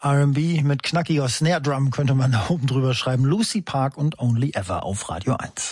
R&B mit knackiger Snare Drum könnte man da oben drüber schreiben. Lucy Park und Only Ever auf Radio 1.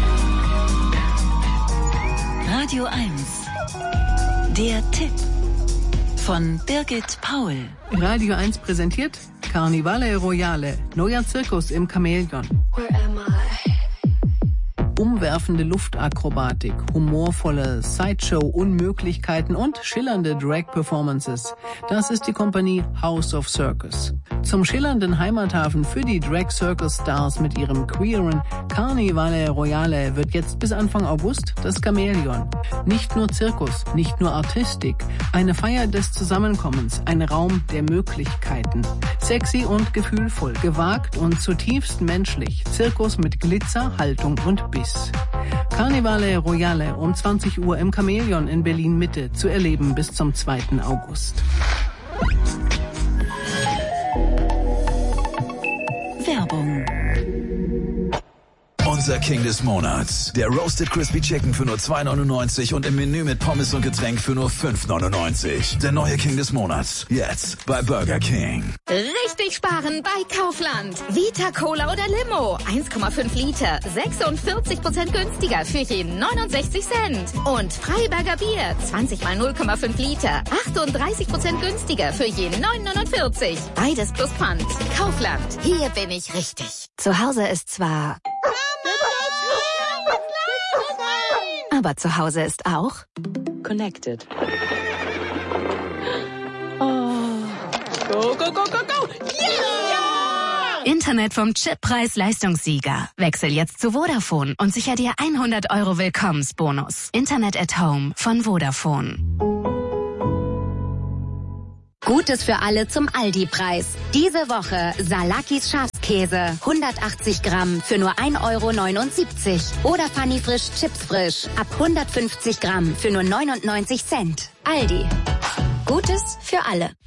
Radio 1. Der Tipp von Birgit Paul. Radio 1 präsentiert Carnivale Royale, neuer Zirkus im Chamäleon. Where am I? Umwerfende Luftakrobatik, humorvolle Sideshow-Unmöglichkeiten und schillernde Drag-Performances. Das ist die Kompanie House of Circus. Zum schillernden Heimathafen für die Drag-Circus-Stars mit ihrem queeren Carnivale Royale wird jetzt bis Anfang August das Chamäleon. Nicht nur Zirkus, nicht nur Artistik, eine Feier des Zusammenkommens, ein Raum der Möglichkeiten. Sexy und gefühlvoll, gewagt und zutiefst menschlich. Zirkus mit Glitzer, Haltung und Biss. Carnivale Royale um 20 Uhr im Chamäleon in Berlin Mitte zu erleben bis zum 2. August. Werbung. Unser King des Monats. Der Roasted Crispy Chicken für nur 2,99 und im Menü mit Pommes und Getränk für nur 5,99. Der neue King des Monats. Jetzt bei Burger King. Richtig sparen bei Kaufland. Vita Cola oder Limo. 1,5 Liter. 46% günstiger für jeden 69 Cent. Und Freiberger Bier. 20 mal 0,5 Liter. 38% günstiger für jeden 9,49. Beides plus Pfand. Kaufland. Hier bin ich richtig. Zu Hause ist zwar... Aber zu Hause ist auch Connected. Oh. Go, go, go, go, go! Yeah! Internet vom Chippreis-Leistungssieger. Wechsel jetzt zu Vodafone und sicher dir 100 € Willkommensbonus. Internet at Home von Vodafone. Gutes für alle zum Aldi-Preis. Diese Woche Salakis Schafskäse, 180 Gramm für nur 1,79 €. Oder Fanny Frisch Chips Frisch, ab 150 Gramm für nur 99 Cent. Aldi. Gutes für alle.